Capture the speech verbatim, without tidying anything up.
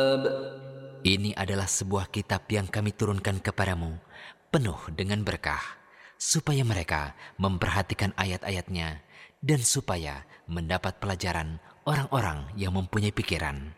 Ini adalah sebuah kitab yang kami turunkan kepadamu, penuh dengan berkah, supaya mereka memperhatikan ayat-ayatnya, dan supaya mendapat pelajaran orang-orang yang mempunyai pikiran.